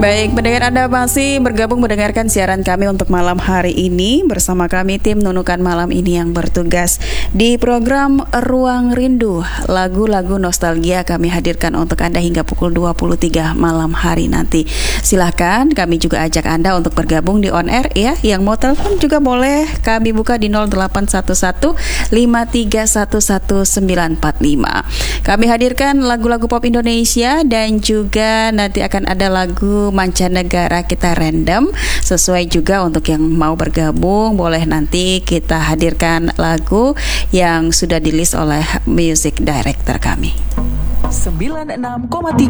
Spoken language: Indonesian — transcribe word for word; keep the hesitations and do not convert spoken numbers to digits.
Baik, pendengar, Anda masih bergabung mendengarkan siaran kami untuk malam hari ini. Bersama kami tim Nunukan Malam ini yang bertugas di program Ruang Rindu. Lagu-lagu nostalgia kami hadirkan untuk Anda hingga pukul dua puluh tiga malam hari nanti. Silahkan, kami juga ajak Anda untuk bergabung di on air ya. Yang mau telepon juga boleh, kami buka di nol delapan satu satu lima tiga satu satu sembilan empat lima. Kami hadirkan lagu-lagu pop Indonesia dan juga nanti akan ada lagu mancanegara kita random. Sesuai juga untuk yang mau bergabung, boleh nanti kita hadirkan lagu yang sudah di-list oleh music director kami. sembilan puluh enam koma tiga